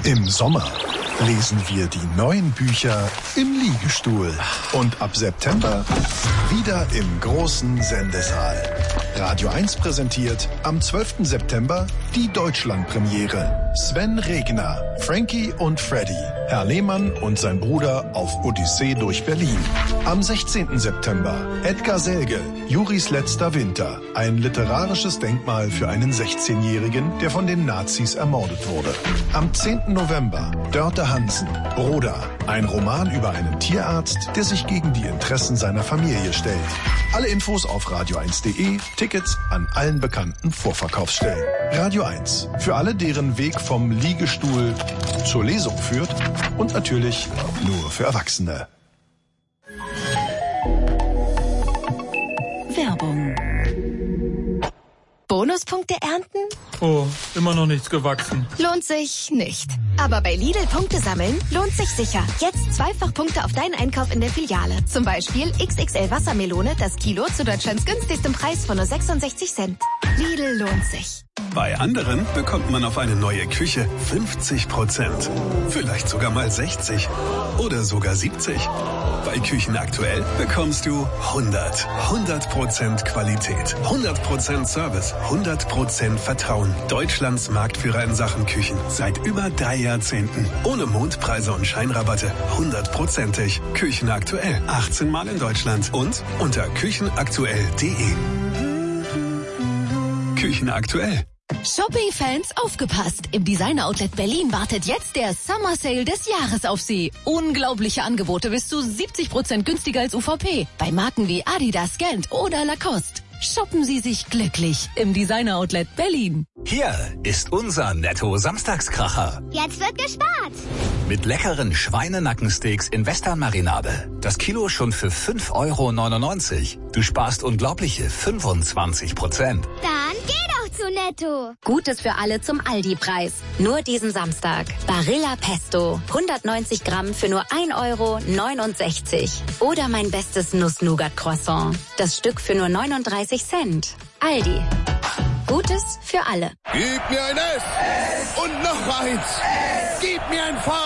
Im Sommer lesen wir die neuen Bücher im Liegestuhl. Und ab September wieder im großen Sendesaal. Radio 1 präsentiert am 12. September die Deutschlandpremiere. Sven Regner, Frankie und Freddy, Herr Lehmann und sein Bruder auf Odyssee durch Berlin. Am 16. September Edgar Selge, Juris letzter Winter. Ein literarisches Denkmal für einen 16-Jährigen, der von den Nazis ermordet wurde. Am 10. November Dörte Hansen, Broda. Ein Roman über einen Tierarzt, der sich gegen die Interessen seiner Familie stellt. Alle Infos auf radio1.de, Tickets an allen bekannten Vorverkaufsstellen. Radio 1, für alle, deren Weg vom Liegestuhl zur Lesung führt und natürlich nur für Erwachsene. Werbung. Bonuspunkte ernten? Oh, immer noch nichts gewachsen. Lohnt sich nicht. Aber bei Lidl Punkte sammeln lohnt sich sicher. Jetzt Zweifachpunkte auf deinen Einkauf in der Filiale. Zum Beispiel XXL Wassermelone, das Kilo zu Deutschlands günstigstem Preis von nur 66 Cent. Lidl lohnt sich. Bei anderen bekommt man auf eine neue Küche 50%. Vielleicht sogar mal 60 oder sogar 70. Bei Küchen aktuell bekommst du 100% Qualität, 100% Service, 100% Vertrauen. Deutschlands Marktführer in Sachen Küchen seit über 3 Jahrzehnten. Ohne Mondpreise und Scheinrabatte, 100%ig. Küchen aktuell, 18 Mal in Deutschland und unter küchenaktuell.de. Küchen aktuell. Shopping-Fans, aufgepasst! Im Designer-Outlet Berlin wartet jetzt der Summer Sale des Jahres auf Sie. Unglaubliche Angebote bis zu 70% günstiger als UVP. Bei Marken wie Adidas, Gant oder Lacoste. Shoppen Sie sich glücklich im Designer-Outlet Berlin. Hier ist unser Netto-Samstagskracher. Jetzt wird gespart. Mit leckeren Schweinenackensteaks in Western-Marinade. Das Kilo schon für 5,99 €. Du sparst unglaubliche 25%. Dann geh doch zu Netto. Gutes für alle zum Aldi-Preis. Nur diesen Samstag. Barilla Pesto. 190 Gramm für nur 1,69 €. Oder mein bestes Nuss-Nougat-Croissant. Das Stück für nur 39 Cent. Aldi. Gutes für alle. Gib mir ein S und noch eins. Gib mir ein V.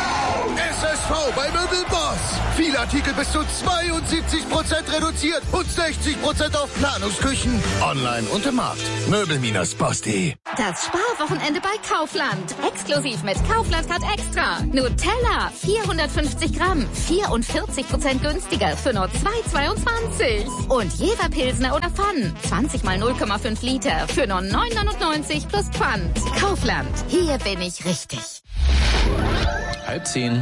SSV bei Möbelboss. Viele Artikel bis zu 72% reduziert und 60% auf Planungsküchen. Online und im Markt. Möbel-Boss.de. Das Sparwochenende bei Kaufland. Exklusiv mit Kaufland Card Extra. Nutella 450 Gramm. 44% günstiger für nur 2,22 €. Und Jever Pilsner oder Pfann. 20 mal 0,5 Liter für nur 9,99 € plus Pfand. Kaufland. Hier bin ich richtig. 9:30.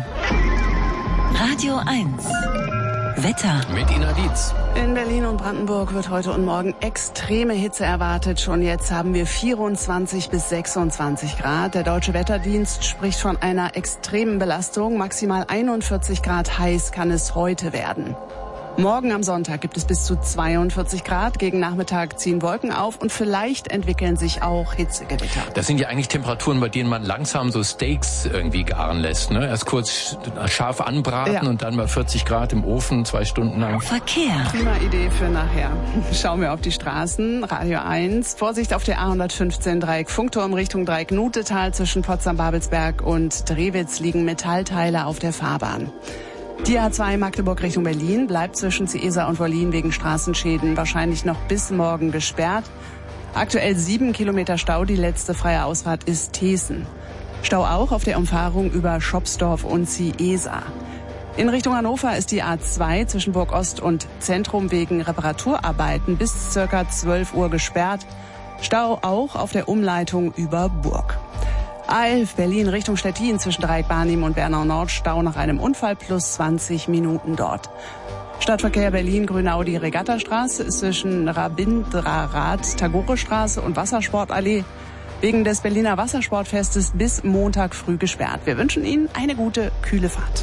Radio 1. Wetter. Mit Ina Dietz. In Berlin und Brandenburg wird heute und morgen extreme Hitze erwartet. Schon jetzt haben wir 24 bis 26 Grad. Der Deutsche Wetterdienst spricht von einer extremen Belastung. Maximal 41 Grad heiß kann es heute werden. Morgen am Sonntag gibt es bis zu 42 Grad. Gegen Nachmittag ziehen Wolken auf und vielleicht entwickeln sich auch Hitzegewitter. Das sind ja eigentlich Temperaturen, bei denen man langsam so Steaks irgendwie garen lässt. Ne? Erst kurz scharf anbraten und dann bei 40 Grad im Ofen 2 Stunden lang. Verkehr. Prima Idee für nachher. Schauen wir auf die Straßen. Radio 1. Vorsicht auf der A115 Dreieck Funkturm Richtung Dreieck Nutetal. Zwischen Potsdam-Babelsberg und Drewitz liegen Metallteile auf der Fahrbahn. Die A2 Magdeburg Richtung Berlin bleibt zwischen Ciesa und Wollin wegen Straßenschäden wahrscheinlich noch bis morgen gesperrt. Aktuell 7 Kilometer Stau, die letzte freie Ausfahrt ist Thesen. Stau auch auf der Umfahrung über Schopsdorf und Ciesa. In Richtung Hannover ist die A2 zwischen Burg Ost und Zentrum wegen Reparaturarbeiten bis ca. 12 Uhr gesperrt. Stau auch auf der Umleitung über Burg. A11 Berlin Richtung Stettin zwischen Dreieck-Barnim und Bernau Nord. Stau nach einem Unfall plus 20 Minuten dort. Stadtverkehr Berlin Grünau-die Regattastraße ist zwischen Rabindranath-Tagore-Straße und Wassersportallee wegen des Berliner Wassersportfestes bis Montag früh gesperrt. Wir wünschen Ihnen eine gute, kühle Fahrt.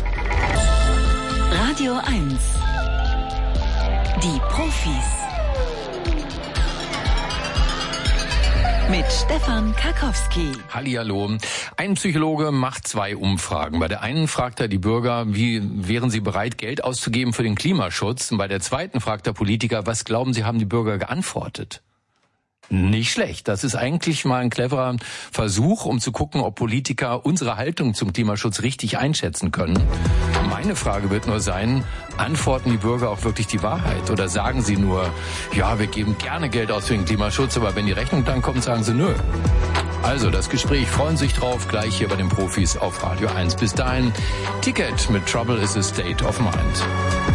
Radio 1. Die Profis. Mit Stefan Karkowski. Hallihallo. Ein Psychologe macht 2 Umfragen. Bei der einen fragt er die Bürger, wie wären sie bereit, Geld auszugeben für den Klimaschutz? Und bei der zweiten fragt der Politiker, was glauben Sie, haben die Bürger geantwortet? Nicht schlecht. Das ist eigentlich mal ein cleverer Versuch, um zu gucken, ob Politiker unsere Haltung zum Klimaschutz richtig einschätzen können. Meine Frage wird nur sein, antworten die Bürger auch wirklich die Wahrheit? Oder sagen sie nur, ja, wir geben gerne Geld aus für den Klimaschutz, aber wenn die Rechnung dann kommt, sagen sie nö. Also, das Gespräch, freuen sich drauf, gleich hier bei den Profis auf Radio 1. Bis dahin, Ticket mit Trouble is a State of Mind.